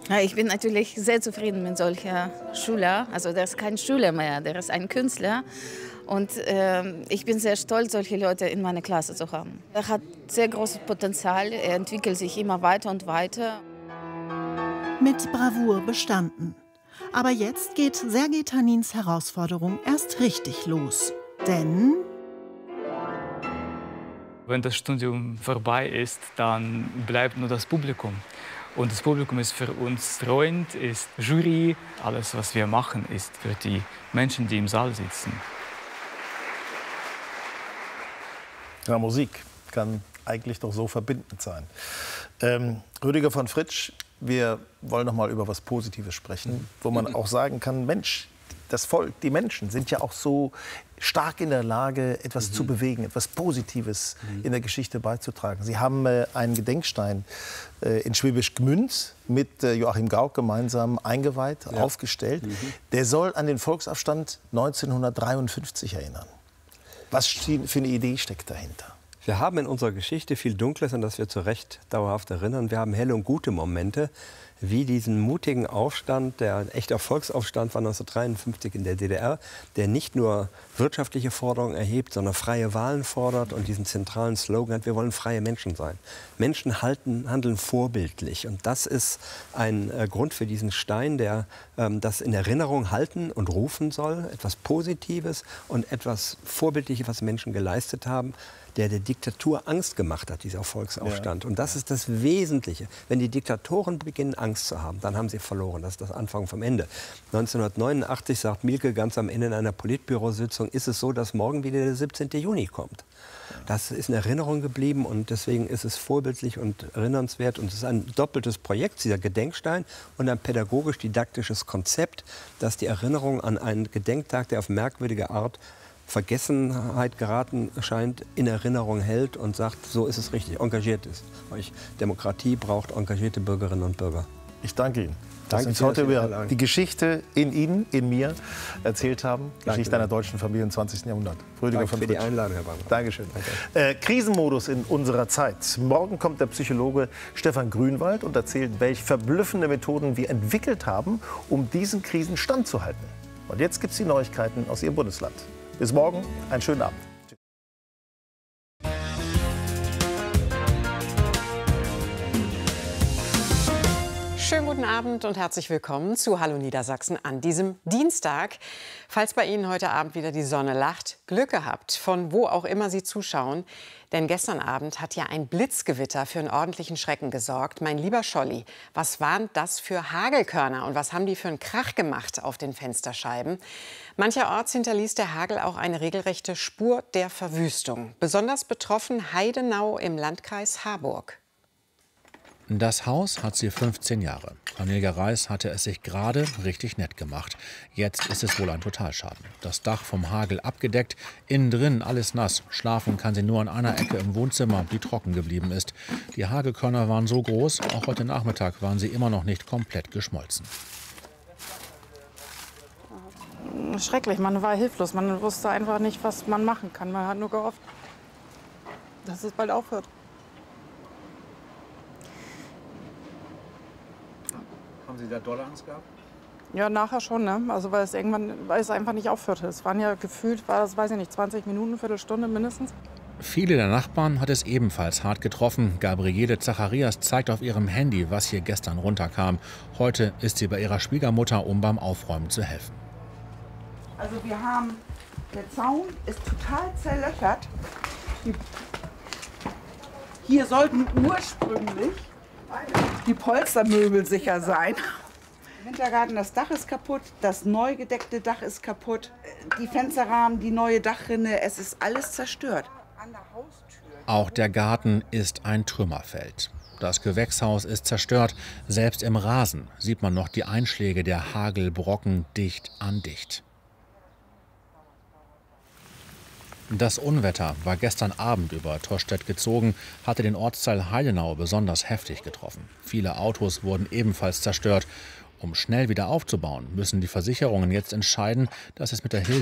Ja, ich bin natürlich sehr zufrieden mit solcher Schüler. Also der ist kein Schüler mehr, der ist ein Künstler. Und ich bin sehr stolz, solche Leute in meiner Klasse zu haben. Er hat sehr großes Potenzial, er entwickelt sich immer weiter und weiter. Mit Bravour bestanden. Aber jetzt geht Sergej Tanins Herausforderung erst richtig los. Denn wenn das Studium vorbei ist, dann bleibt nur das Publikum. Und das Publikum ist für uns Freund, ist Jury. Alles, was wir machen, ist für die Menschen, die im Saal sitzen. Ja, Musik kann eigentlich doch so verbindend sein. Rüdiger von Fritsch, wir wollen noch mal über was Positives sprechen, wo man auch sagen kann, Mensch, das Volk, die Menschen sind ja auch so stark in der Lage, etwas zu bewegen, etwas Positives in der Geschichte beizutragen. Sie haben einen Gedenkstein in Schwäbisch Gmünd mit Joachim Gauck gemeinsam eingeweiht, aufgestellt. Der soll an den Volksaufstand 1953 erinnern. Was für eine Idee steckt dahinter? Wir haben in unserer Geschichte viel Dunkles, an das wir zu Recht dauerhaft erinnern. Wir haben helle und gute Momente, wie diesen mutigen Aufstand, der ein echter Volksaufstand war 1953 in der DDR, der nicht nur wirtschaftliche Forderungen erhebt, sondern freie Wahlen fordert und diesen zentralen Slogan hat, wir wollen freie Menschen sein. Menschen handeln vorbildlich. Und das ist ein Grund für diesen Stein, der das in Erinnerung halten und rufen soll. Etwas Positives und etwas Vorbildliches, was Menschen geleistet haben, der Diktatur Angst gemacht hat, dieser Volksaufstand. Ja. Und das ist das Wesentliche. Wenn die Diktatoren beginnen, Angst zu haben, dann haben sie verloren. Das ist das Anfang vom Ende. 1989 sagt Mielke ganz am Ende in einer Politbürositzung, ist es so, dass morgen wieder der 17. Juni kommt. Das ist in Erinnerung geblieben und deswegen ist es vorbildlich und erinnernswert. Und es ist ein doppeltes Projekt, dieser Gedenkstein und ein pädagogisch-didaktisches Konzept, das die Erinnerung an einen Gedenktag, der auf merkwürdige Art Vergessenheit geraten scheint, in Erinnerung hält und sagt, so ist es richtig, engagiert ist. Demokratie braucht engagierte Bürgerinnen und Bürger. Ich danke Ihnen, dass Sie uns heute über die Geschichte in Ihnen, in mir erzählt haben. Geschichte einer deutschen Familie im 20. Jahrhundert. Rüdiger von Fritsch. Danke für die Einladung, Herr Bangmann. Dankeschön. Danke. Krisenmodus in unserer Zeit. Morgen kommt der Psychologe Stefan Grünwald und erzählt, welche verblüffende Methoden wir entwickelt haben, um diesen Krisen standzuhalten. Und jetzt gibt es die Neuigkeiten aus Ihrem Bundesland. Bis morgen, einen schönen Abend. Schönen guten Abend und herzlich willkommen zu Hallo Niedersachsen an diesem Dienstag. Falls bei Ihnen heute Abend wieder die Sonne lacht, Glück gehabt, von wo auch immer Sie zuschauen. Denn gestern Abend hat ja ein Blitzgewitter für einen ordentlichen Schrecken gesorgt. Mein lieber Scholli, was waren das für Hagelkörner und was haben die für einen Krach gemacht auf den Fensterscheiben? Mancherorts hinterließ der Hagel auch eine regelrechte Spur der Verwüstung. Besonders betroffen Heidenau im Landkreis Harburg. Das Haus hat sie 15 Jahre. Cornelia Reis hatte es sich gerade richtig nett gemacht. Jetzt ist es wohl ein Totalschaden. Das Dach vom Hagel abgedeckt, innen drin alles nass. Schlafen kann sie nur an einer Ecke im Wohnzimmer, die trocken geblieben ist. Die Hagelkörner waren so groß, auch heute Nachmittag waren sie immer noch nicht komplett geschmolzen. Schrecklich, man war hilflos. Man wusste einfach nicht, was man machen kann. Man hat nur gehofft, dass es bald aufhört. Haben Sie da dolle Angst gehabt? Ja, nachher schon, ne? Also weil es einfach nicht aufhörte. Es waren ja gefühlt, weiß ich nicht, 20 Minuten, Viertelstunde mindestens. Viele der Nachbarn hat es ebenfalls hart getroffen. Gabriele Zacharias zeigt auf ihrem Handy, was hier gestern runterkam. Heute ist sie bei ihrer Schwiegermutter, um beim Aufräumen zu helfen. Also wir haben, der Zaun ist total zerlöchert. Hier sollten ursprünglich die Polstermöbel sicher sein. Im Wintergarten, das Dach ist kaputt, das neu gedeckte Dach ist kaputt, die Fensterrahmen, die neue Dachrinne, es ist alles zerstört. Auch der Garten ist ein Trümmerfeld. Das Gewächshaus ist zerstört. Selbst im Rasen sieht man noch die Einschläge der Hagelbrocken dicht an dicht. Das Unwetter war gestern Abend über Tostedt gezogen, hatte den Ortsteil Heidenau besonders heftig getroffen. Viele Autos wurden ebenfalls zerstört. Um schnell wieder aufzubauen, müssen die Versicherungen jetzt entscheiden, dass es mit der Hilfe